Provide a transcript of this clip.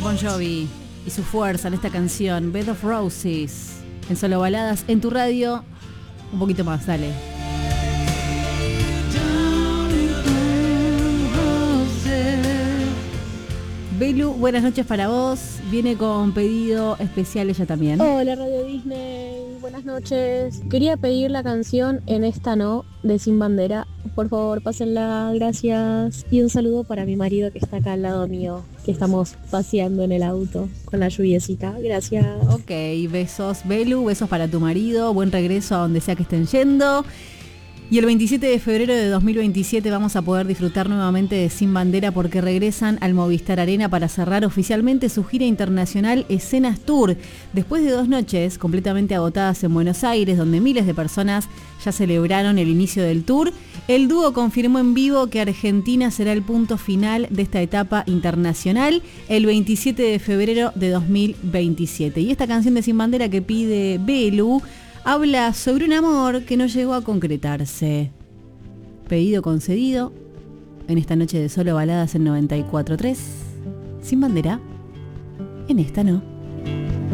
Bon Jovi y su fuerza en esta canción, Bed of Roses, en Solo Baladas, en tu radio. Un poquito más, dale. Belu, buenas noches para vos. Viene con pedido especial ella también. Hola Radio Disney, buenas noches. Quería pedir la canción En esta no, de Sin Bandera. Por favor, pásenla, gracias. Y un saludo para mi marido que está acá al lado mío, que estamos paseando en el auto con la lluviecita. Gracias. Ok, besos Belu, besos para tu marido. Buen regreso a donde sea que estén yendo. Y el 27 de febrero de 2027 vamos a poder disfrutar nuevamente de Sin Bandera porque regresan al Movistar Arena para cerrar oficialmente su gira internacional Escenas Tour. Después de 2 noches completamente agotadas en Buenos Aires, donde miles de personas ya celebraron el inicio del tour, el dúo confirmó en vivo que Argentina será el punto final de esta etapa internacional el 27 de febrero de 2027. Y esta canción de Sin Bandera que pide Belu habla sobre un amor que no llegó a concretarse. Pedido concedido en esta noche de Solo Baladas en 94.3. Sin Bandera, en esta no.